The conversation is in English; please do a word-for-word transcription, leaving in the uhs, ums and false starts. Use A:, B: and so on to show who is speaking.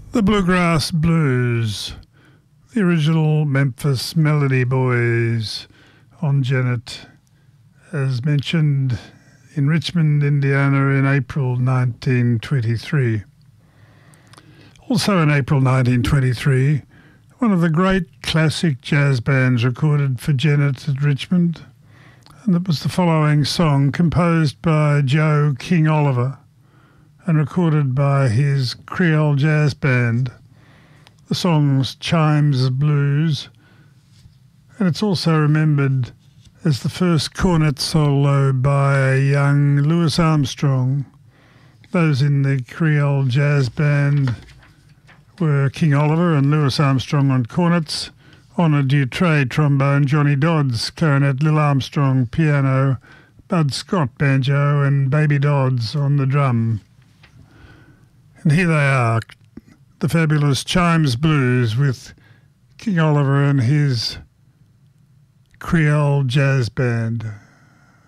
A: The Bluegrass Blues, the original Memphis Melody Boys on Janet, as mentioned in Richmond, Indiana in April nineteen twenty-three. Also in April nineteen twenty-three, one of the great classic jazz bands recorded for Janet at Richmond, and it was the following song composed by Joe King Oliver and recorded by his Creole Jazz Band. The song's Chimes Blues, and it's also remembered as the first cornet solo by a young Louis Armstrong. Those in the Creole Jazz Band were King Oliver and Louis Armstrong on cornets, Honor Dutray trombone, Johnny Dodds clarinet, Lil Armstrong piano, Bud Scott banjo, and Baby Dodds on the drum. And here they are, the fabulous Chimes Blues with King Oliver and his Creole Jazz Band.